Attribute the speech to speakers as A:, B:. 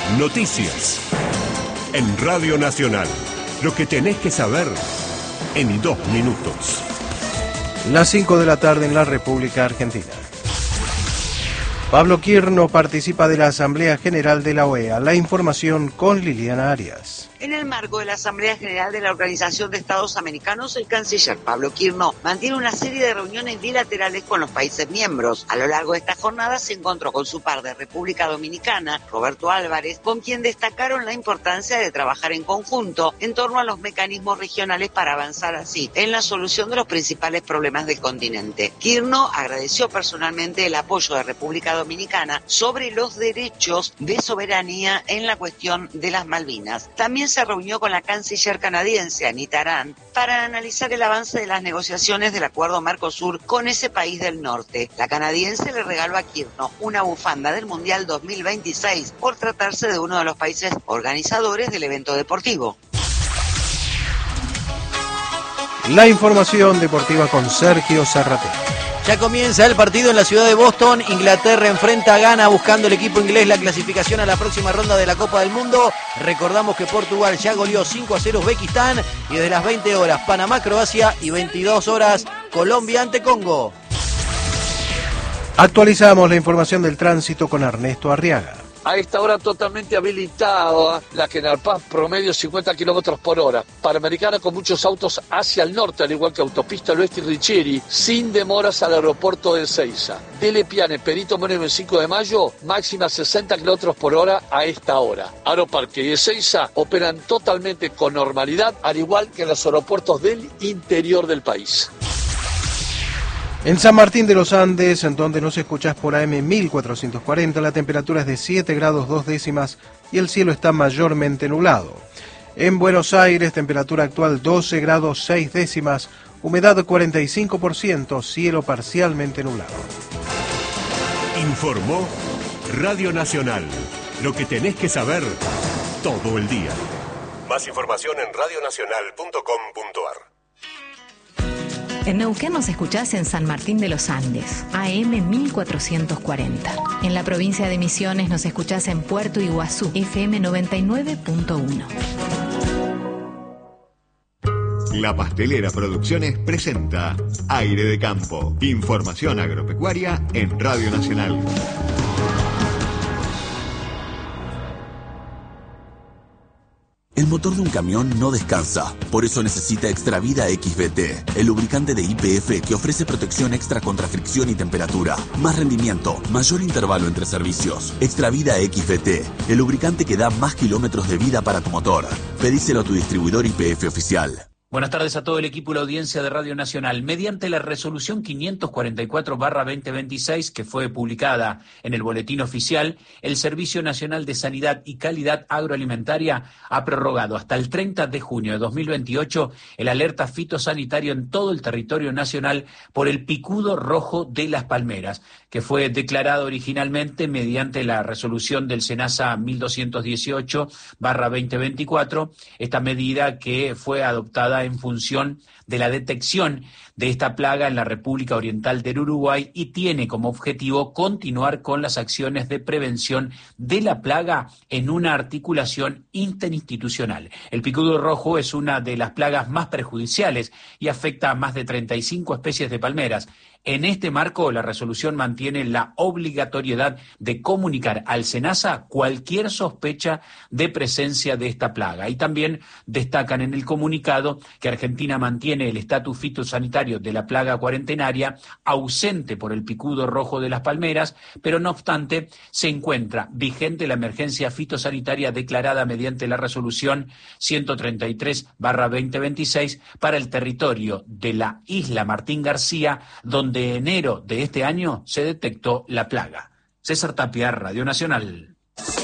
A: Noticias. En Radio Nacional. Lo que tenés que saber en 2 minutos.
B: Las 5 de la tarde en la República Argentina. Pablo Quirno participa de la Asamblea General de la OEA. La información con Liliana Arias.
C: En el marco de la Asamblea General de la Organización de Estados Americanos, el canciller Pablo Quirno mantiene una serie de reuniones bilaterales con los países miembros. A lo largo de esta jornada se encontró con su par de República Dominicana, Roberto Álvarez, con quien destacaron la importancia de trabajar en conjunto en torno a los mecanismos regionales para avanzar así en la solución de los principales problemas del continente. Quirno agradeció personalmente el apoyo de República Dominicana sobre los derechos de soberanía en la cuestión de las Malvinas. También se reunió con la canciller canadiense Anita Arand para analizar el avance de las negociaciones del acuerdo Mercosur con ese país del norte. La canadiense le regaló a Quirno una bufanda del Mundial 2026 por tratarse de uno de los países organizadores del evento deportivo.
B: La información deportiva con Sergio Zarraté.
D: Ya comienza el partido en la ciudad de Boston. Inglaterra enfrenta a Ghana buscando el equipo inglés la clasificación a la próxima ronda de la Copa del Mundo. Recordamos que Portugal ya goleó 5-0 Uzbekistán y desde las 20 horas Panamá-Croacia y 22 horas Colombia ante Congo.
B: Actualizamos la información del tránsito con Ernesto Arriaga.
E: A esta hora totalmente habilitada la General Paz, promedio 50 kilómetros por hora. Panamericana con muchos autos hacia el norte, al igual que Autopista del Oeste y Richieri, sin demoras al aeropuerto de Ezeiza. Dele Piane, Perito Moreno, el 5 de mayo, máxima 60 kilómetros por hora a esta hora. Aeroparque y Ezeiza operan totalmente con normalidad, al igual que en los aeropuertos del interior del país.
B: En San Martín de los Andes, en donde nos escuchás por AM 1440, la temperatura es de 7 grados 2 décimas y el cielo está mayormente nublado. En Buenos Aires, temperatura actual 12 grados 6 décimas, humedad 45%, cielo parcialmente nublado.
A: Informó Radio Nacional. Lo que tenés que saber todo el día. Más información en radionacional.com.ar.
F: En Neuquén nos escuchás en San Martín de los Andes, AM 1440. En la provincia de Misiones nos escuchás en Puerto Iguazú, FM 99.1.
G: La Pastelera Producciones presenta Aire de Campo. Información agropecuaria en Radio Nacional.
H: El motor de un camión no descansa, por eso necesita Extravida XBT, el lubricante de YPF que ofrece protección extra contra fricción y temperatura, más rendimiento, mayor intervalo entre servicios. Extravida XBT, el lubricante que da más kilómetros de vida para tu motor. Pedíselo a tu distribuidor YPF oficial.
I: Buenas tardes a todo el equipo y la audiencia de Radio Nacional. Mediante la resolución 544/2026, que fue publicada en el Boletín Oficial, el Servicio Nacional de Sanidad y Calidad Agroalimentaria ha prorrogado hasta el 30 de junio de 2028 el alerta fitosanitario en todo el territorio nacional por el picudo rojo de las palmeras, que fue declarado originalmente mediante la resolución del SENASA 1218/2024, esta medida que fue adoptada en función de la detección de esta plaga en la República Oriental del Uruguay y tiene como objetivo continuar con las acciones de prevención de la plaga en una articulación interinstitucional. El picudo rojo es una de las plagas más perjudiciales y afecta a más de 35 especies de palmeras. En este marco, la resolución mantiene la obligatoriedad de comunicar al SENASA cualquier sospecha de presencia de esta plaga. Y también destacan en el comunicado que Argentina mantiene el estatus fitosanitario de la plaga cuarentenaria ausente por el picudo rojo de las palmeras, pero no obstante se encuentra vigente la emergencia fitosanitaria declarada mediante la resolución 133/2026 para el territorio de la isla Martín García, donde de enero de este año se detectó la plaga. César Tapia, Radio Nacional.